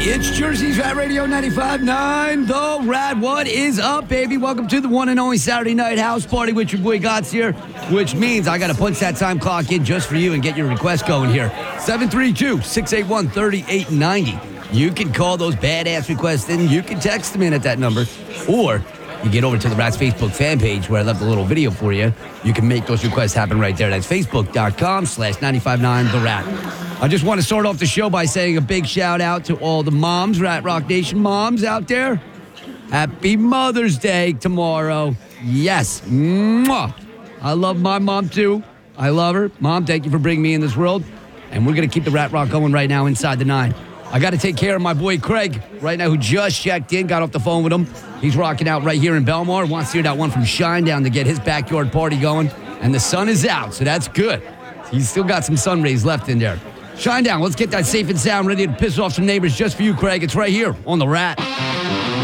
It's Jersey's Rat Radio 95.9, The Rat. What is up, baby? Welcome to the one and only Saturday night house party with your boy Gots here, which means I got to punch that time clock in just for you and get your request going here. 732-681-3890. You can call those badass requests in. You can text them in at that number. Or you get over to the Rat's Facebook fan page where I left a little video for you. You can make those requests happen right there. That's facebook.com/959 The Rat. I just want to start off the show by saying a big shout out to all the moms, Rat Rock Nation moms out there. Happy Mother's Day tomorrow. Yes. Mwah. I love my mom too. I love her. Mom, thank you for bringing me in this world. And we're going to keep the Rat Rock going right now inside the 9. I got to take care of my boy Craig right now, who just checked in, got off the phone with him. He's rocking out right here in Belmar. Wants to hear that one from Shinedown to get his backyard party going. And the sun is out, so that's good. He's still got some sun rays left in there. Shinedown, let's get that safe and sound ready to piss off some neighbors just for you, Craig. It's right here on The Rat.